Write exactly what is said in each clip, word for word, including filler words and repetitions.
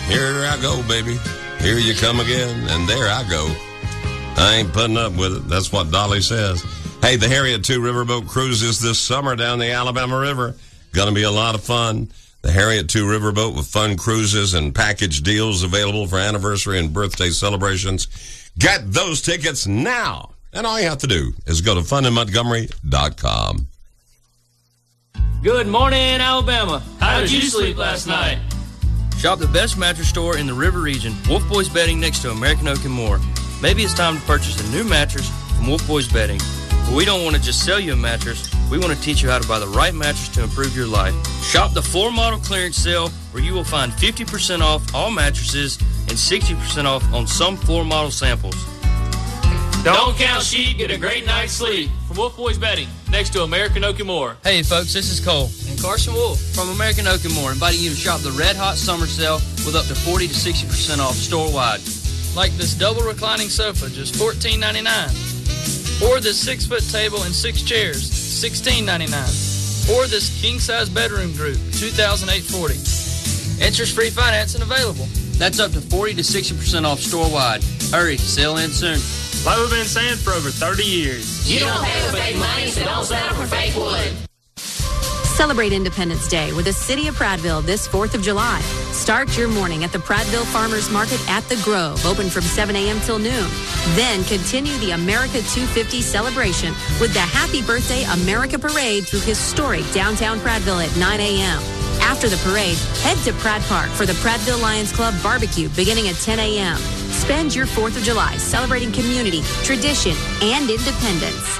here I go, baby. Here you come again, and there I go. I ain't putting up with it. That's what Dolly says. Hey, the Harriet two Riverboat cruises this summer down the Alabama River. Gonna be a lot of fun. The Harriet two Riverboat with fun cruises and package deals available for anniversary and birthday celebrations. Get those tickets now. And all you have to do is go to fun in montgomery dot com. Good morning, Alabama. How did you sleep last night? Shop the best mattress store in the River region, Wolf Boys Bedding, next to American Oak and More. Maybe it's time to purchase a new mattress from Wolf Boys Bedding. But we don't want to just sell you a mattress. We want to teach you how to buy the right mattress to improve your life. Shop the floor model clearance sale where you will find fifty percent off all mattresses and sixty percent off on some floor model samples. Don't count sheep, get a great night's sleep. From Wolf Boys Bedding, next to American Oak and More. Hey folks, this is Cole and Carson Wolf from American Oak and More, inviting you to shop the Red Hot Summer Sale with up to forty to sixty percent off store-wide. Like this double reclining sofa, just fourteen ninety-nine. Or this six-foot table and six chairs, sixteen ninety-nine. Or this king-size bedroom group, two thousand eight hundred forty dollars. Interest-free financing available. That's up to forty to sixty percent off store-wide. Hurry, sale in soon. Like we've been saying for over thirty years. You don't pay with fake money, so don't settle for fake wood. Celebrate Independence Day with the City of Prattville this fourth of July. Start your morning at the Prattville Farmers Market at the Grove, open from seven a.m. till noon. Then continue the America two fifty celebration with the Happy Birthday America Parade through historic downtown Prattville at nine a.m. After the parade, head to Pratt Park for the Prattville Lions Club barbecue beginning at ten a.m. Spend your fourth of July celebrating community, tradition, and independence.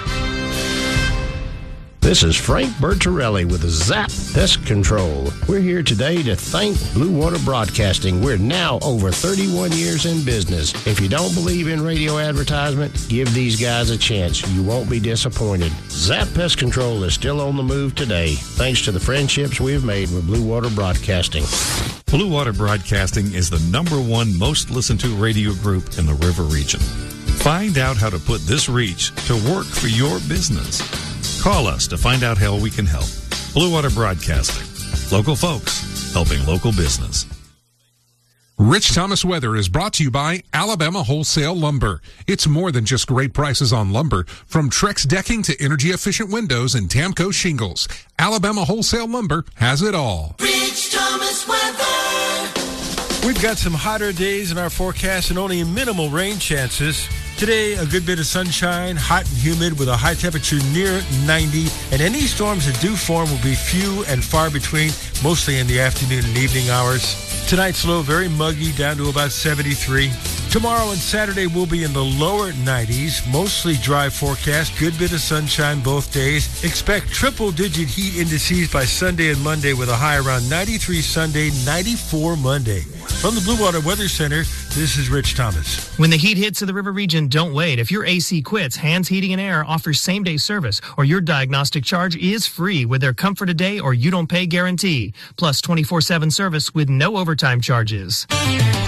This is Frank Bertorelli with Zap Pest Control. We're here today to thank Blue Water Broadcasting. We're now over thirty-one years in business. If you don't believe in radio advertisement, give these guys a chance. You won't be disappointed. Zap Pest Control is still on the move today, thanks to the friendships we've made with Blue Water Broadcasting. Blue Water Broadcasting is the number one most listened to radio group in the River region. Find out how to put this reach to work for your business. Call us to find out how we can help. Blue Water Broadcasting. Local folks helping local business. Rich Thomas Weather is brought to you by Alabama Wholesale Lumber. It's more than just great prices on lumber. From Trex decking to energy-efficient windows and Tamco shingles, Alabama Wholesale Lumber has it all. Rich Thomas Weather. We've got some hotter days in our forecast and only minimal rain chances. Today, a good bit of sunshine, hot and humid with a high temperature near ninety, and any storms that do form will be few and far between, mostly in the afternoon and evening hours. Tonight's low, very muggy, down to about seventy-three. Tomorrow and Saturday will be in the lower nineties, mostly dry forecast, good bit of sunshine both days. Expect triple-digit heat indices by Sunday and Monday with a high around ninety-three Sunday, ninety-four Monday. From the Blue Water Weather Center, this is Rich Thomas. When the heat hits to the River region, don't wait. If your A C quits, Hands Heating and Air offers same-day service, or your diagnostic charge is free with their Comfort a Day or you don't pay guarantee, plus twenty-four seven service with no overtime charges.